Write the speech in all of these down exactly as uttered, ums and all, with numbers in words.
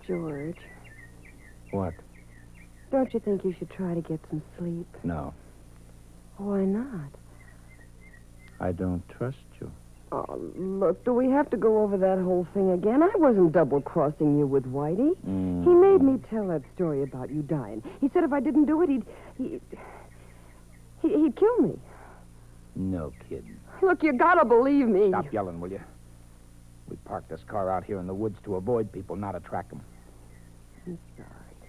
George, What? don't you think you should try to get some sleep? No, Why not? I don't trust you. Oh, look, do we have to go over that whole thing again? I wasn't double-crossing you with Whitey. Mm. He made me tell that story about you dying. He said if I didn't do it, he'd... He, he, he'd kill me. No kidding. Look, you gotta believe me. Stop yelling, will you? We parked this car out here in the woods to avoid people, not attract them. I'm sorry.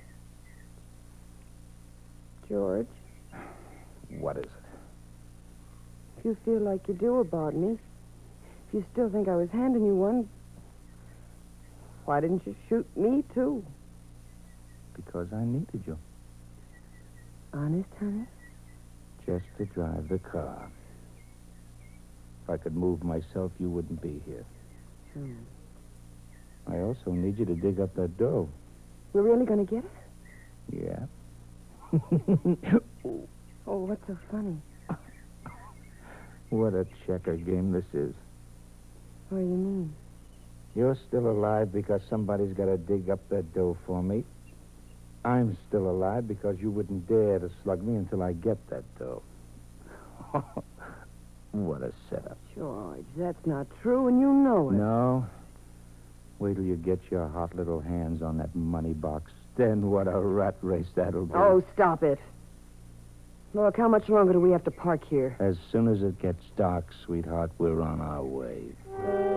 George, What is it? if you feel like you do about me, if you still think I was handing you one, why didn't you shoot me, too? Because I needed you. Honest, honey? Just to drive the car. If I could move myself, you wouldn't be here. Hmm. I also need you to dig up that dough. We're really gonna get it? Yeah. Oh, what's so funny? What a checker game this is. What do you mean? You're still alive because somebody's got to dig up that dough for me. I'm still alive because you wouldn't dare to slug me until I get that dough. What a setup. George, that's not true, and you know it. No? Wait till you get your hot little hands on that money box. Then what a rat race that'll be. Oh, stop it. Look, how much longer do we have to park here? As soon as it gets dark, sweetheart, we're on our way.